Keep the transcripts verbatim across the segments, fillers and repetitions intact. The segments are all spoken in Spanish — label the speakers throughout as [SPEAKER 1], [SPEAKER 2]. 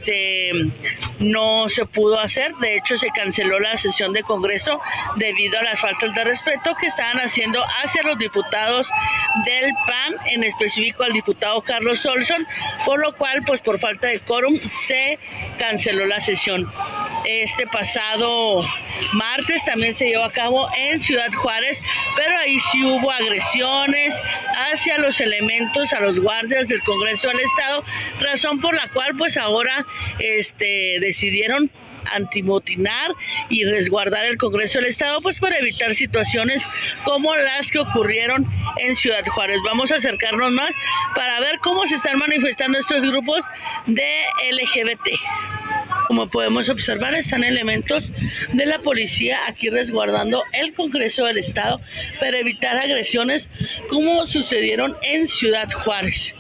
[SPEAKER 1] este no se pudo hacer. De hecho, se canceló la sesión de Congreso debido a las faltas de respeto que estaban haciendo hacia los diputados del P A N, en específico al diputado Carlos Olson, por lo cual, pues por falta de quórum, se canceló la sesión. Este pasado martes también se llevó a cabo en Ciudad Juárez, pero ahí sí hubo agresiones hacia los elementos, a los guardias del Congreso del Estado, razón por la cual pues ahora este, decidieron antimotinar y resguardar el Congreso del Estado, pues para evitar situaciones como las que ocurrieron en Ciudad Juárez. Vamos a acercarnos más para ver cómo se están manifestando estos grupos de L G B T. Como podemos observar, están elementos de la policía aquí resguardando el Congreso del Estado para evitar agresiones como sucedieron en Ciudad Juárez.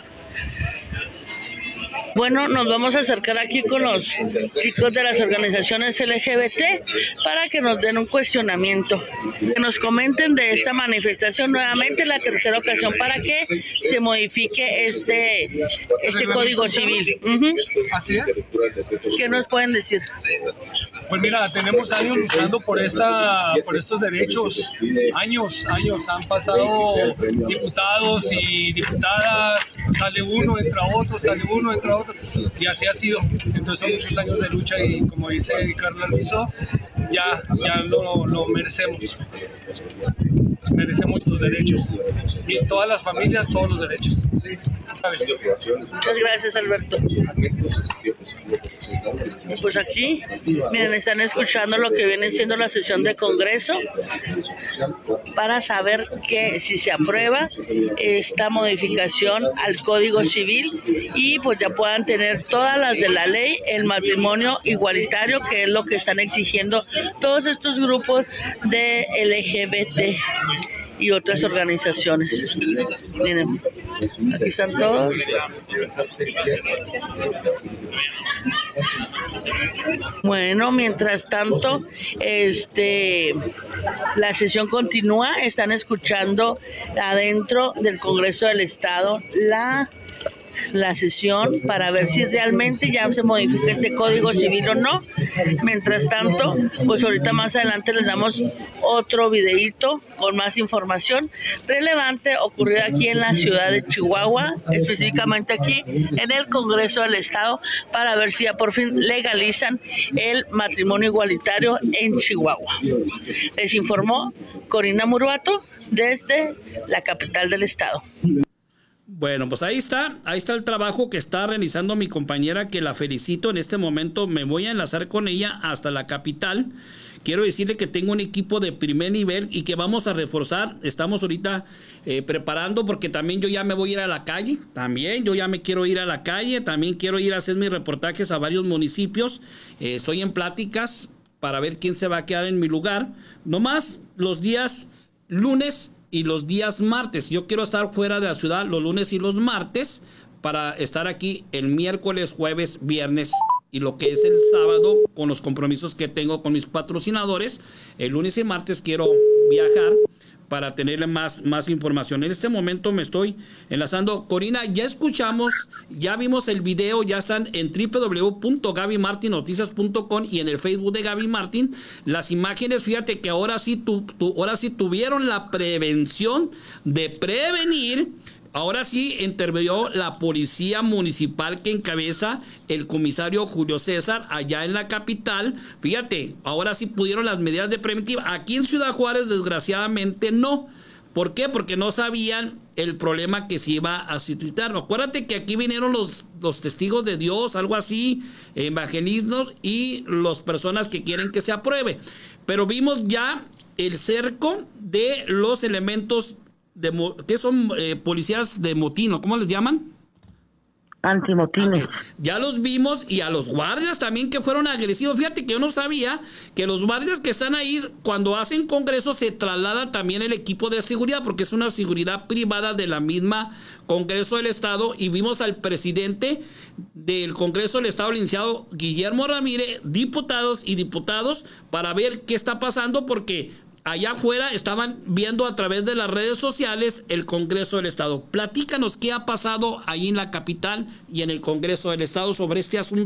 [SPEAKER 1] Bueno, nos vamos a acercar aquí con los chicos de las organizaciones L G B T para que nos den un cuestionamiento, que nos comenten de esta manifestación nuevamente, la tercera ocasión para que se modifique este este Código Civil. Uh-huh.
[SPEAKER 2] Así es.
[SPEAKER 1] ¿Qué nos pueden decir?
[SPEAKER 2] Pues mira, tenemos años luchando por esta, por estos derechos, años, años, han pasado diputados y diputadas, sale uno, entra otro, sale uno, entra otro. Y así ha sido. Entonces son muchos años de lucha y como dice Carla Luiso, ya, ya lo, lo merecemos. Merecemos los derechos. Y todas las familias, todos los derechos. ¿Sabes?
[SPEAKER 1] Muchas gracias, Alberto. Pues aquí, miren, están escuchando lo que viene siendo la sesión de Congreso para saber que si se aprueba esta modificación al Código Civil y pues ya puedan tener todas las de la ley, el matrimonio igualitario, que es lo que están exigiendo todos estos grupos de L G B T y otras organizaciones. Miren, aquí están todos. Bueno, mientras tanto, este, la sesión continúa. Están escuchando adentro del Congreso del Estado la la sesión para ver si realmente ya se modifica este Código Civil o no. Mientras tanto, pues ahorita más adelante les damos otro videíto con más información relevante ocurrida aquí en la ciudad de Chihuahua, específicamente aquí en el Congreso del Estado, para ver si ya por fin legalizan el matrimonio igualitario en Chihuahua. Les informó Corina Murbato desde la capital del estado.
[SPEAKER 3] Bueno, pues ahí está, ahí está el trabajo que está realizando mi compañera, que la felicito en este momento. Me voy a enlazar con ella hasta la capital. Quiero decirle que tengo un equipo de primer nivel y que vamos a reforzar. Estamos ahorita eh, preparando, porque también yo ya me voy a ir a la calle. También yo ya me quiero ir a la calle. También quiero ir a hacer mis reportajes a varios municipios. Eh, estoy en pláticas para ver quién se va a quedar en mi lugar. Nomás los días lunes y los días martes. Yo quiero estar fuera de la ciudad los lunes y los martes para estar aquí el miércoles, jueves, viernes y lo que es el sábado, con los compromisos que tengo con mis patrocinadores. El lunes y martes quiero viajar para tenerle más, más información. En este momento me estoy enlazando. Corina, ya escuchamos, ya vimos el video, ya están en doble u doble u doble u punto gaby martin noticias punto com y en el Facebook de Gaby Martin. Las imágenes, fíjate que ahora sí, tu, tu, ahora sí tuvieron la prevención de prevenir. Ahora sí intervino la policía municipal que encabeza el comisario Julio César allá en la capital. Fíjate, ahora sí pudieron las medidas de preventiva. Aquí en Ciudad Juárez, desgraciadamente, no. ¿Por qué? Porque no sabían el problema que se iba a suscitar. Acuérdate que aquí vinieron los, los testigos de Dios, algo así, evangelistas y las personas que quieren que se apruebe. Pero vimos ya el cerco de los elementos de, ¿qué son? Eh, policías de motín, ¿cómo les llaman?
[SPEAKER 1] Antimotines.
[SPEAKER 3] Okay. Ya los vimos, y a los guardias también que fueron agresivos. Fíjate que yo no sabía que los guardias que están ahí, cuando hacen congreso, se traslada también el equipo de seguridad, porque es una seguridad privada de la misma Congreso del Estado. Y vimos al presidente del Congreso del Estado, el licenciado Guillermo Ramírez, diputados y diputados, para ver qué está pasando, porque allá afuera estaban viendo a través de las redes sociales el Congreso del Estado. Platícanos qué ha pasado ahí en la capital y en el Congreso del Estado sobre este asunto.